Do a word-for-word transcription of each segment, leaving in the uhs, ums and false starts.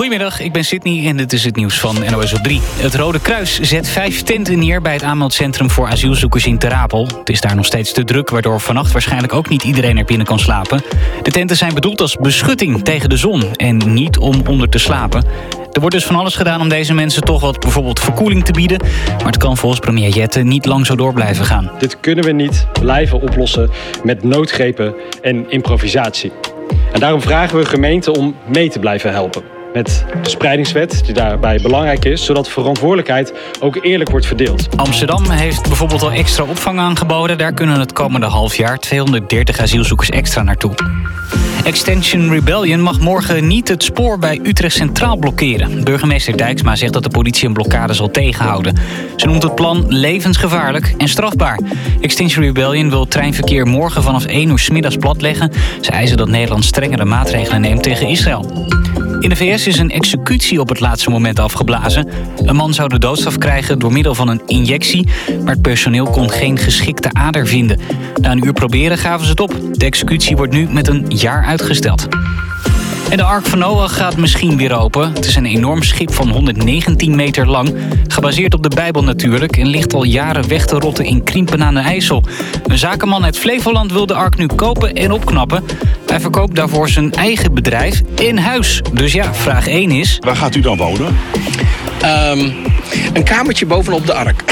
Goedemiddag, ik ben Sydney en dit is het nieuws van N O S op drie. Het Rode Kruis zet vijf tenten neer bij het aanmeldcentrum voor asielzoekers in Ter Apel. Het is daar nog steeds te druk, waardoor vannacht waarschijnlijk ook niet iedereen er binnen kan slapen. De tenten zijn bedoeld als beschutting tegen de zon en niet om onder te slapen. Er wordt dus van alles gedaan om deze mensen toch wat bijvoorbeeld verkoeling te bieden. Maar het kan volgens premier Jette niet lang zo door blijven gaan. Dit kunnen we niet blijven oplossen met noodgrepen en improvisatie. En daarom vragen we gemeenten om mee te blijven helpen. Met de spreidingswet, die daarbij belangrijk is, zodat verantwoordelijkheid ook eerlijk wordt verdeeld. Amsterdam heeft bijvoorbeeld al extra opvang aangeboden. Daar kunnen het komende half jaar tweehonderddertig asielzoekers extra naartoe. Extinction Rebellion mag morgen niet het spoor bij Utrecht Centraal blokkeren. Burgemeester Dijksma zegt dat de politie een blokkade zal tegenhouden. Ze noemt het plan levensgevaarlijk en strafbaar. Extinction Rebellion wil treinverkeer morgen vanaf één uur 's middags platleggen. Ze eisen dat Nederland strengere maatregelen neemt tegen Israël. In de V S is een executie op het laatste moment afgeblazen. Een man zou de doodstraf krijgen door middel van een injectie, maar het personeel kon geen geschikte ader vinden. Na een uur proberen gaven ze het op. De executie wordt nu met een jaar uitgesteld. En de Ark van Noach gaat misschien weer open. Het is een enorm schip van honderddegentien meter lang. Gebaseerd op de Bijbel natuurlijk. En ligt al jaren weg te rotten in Krimpen aan de IJssel. Een zakenman uit Flevoland wil de Ark nu kopen en opknappen. Hij verkoopt daarvoor zijn eigen bedrijf in huis. Dus ja, vraag één is... Waar gaat u dan wonen? Um, een kamertje bovenop de Ark.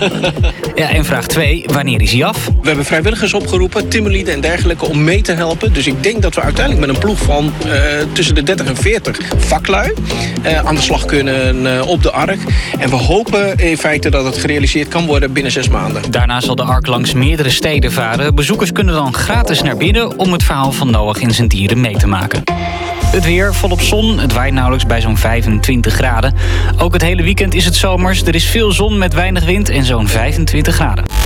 Ja, en vraag twee, wanneer is hij af? We hebben vrijwilligers opgeroepen, timmerlieden en dergelijke, om mee te helpen. Dus ik denk dat we uiteindelijk met een ploeg van uh, tussen de dertig en veertig vaklui uh, aan de slag kunnen uh, op de Ark. En we hopen in feite dat het gerealiseerd kan worden binnen zes maanden. Daarna zal de Ark langs meerdere steden varen. Bezoekers kunnen dan gratis naar binnen om het verhaal van Noach en zijn dieren mee te maken. Het weer, volop zon. Het waait nauwelijks bij zo'n vijfentwintig graden. Ook het hele weekend is het zomers. Er is veel zon met weinig wind en zo'n vijfentwintig graden.